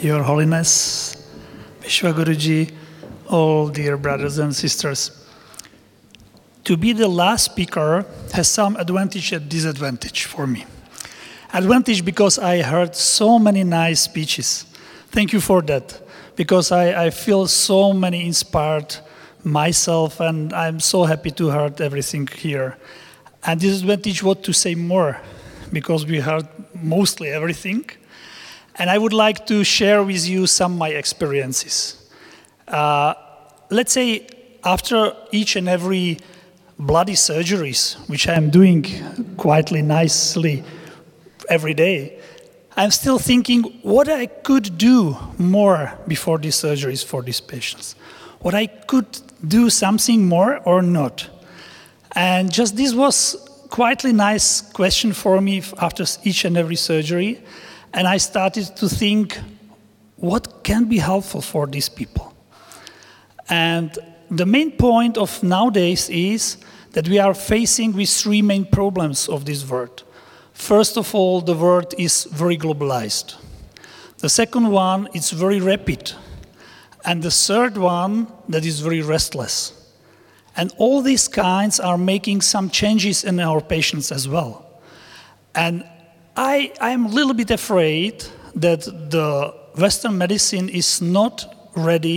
Your Holiness, Vishwaguruji, all dear brothers and sisters. To be the last speaker has some advantage and disadvantage for me. Advantage because I heard so many nice speeches. Thank you for that, because I feel so many inspired myself, and I'm so happy to heard everything here. And disadvantage what to say more, because we heard mostly everything. And I would like to share with you some of my experiences. Let's say after each and every bloody surgeries, which I'm doing quietly nicely every day, I'm still thinking what I could do more before these surgeries for these patients. What I could do something more or not. And just this was quietly nice question for me after each and every surgery. And I started to think, what can be helpful for these people? And the main point of nowadays is that we are facing with three main problems of this world. First of all, the world is very globalized. The second one is very rapid. And the third one, that is very restless. And all these kinds are making some changes in our patients as well. And I'm a little bit afraid that the Western medicine is not ready